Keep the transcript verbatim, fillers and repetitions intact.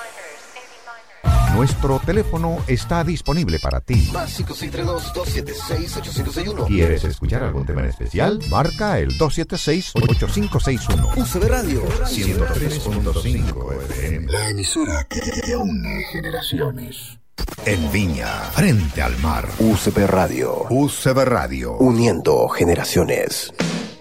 Nuestro teléfono está disponible para ti. Más cinco seis tres dos, dos siete seis, ocho cinco seis uno. ¿Quieres escuchar algún tema en especial? Marca el dos siete seis, ocho cinco seis uno. U C B Radio ciento tres punto cinco F M. La emisora que une generaciones. En Viña, frente al mar. U C B Radio. U C B Radio. Uniendo generaciones.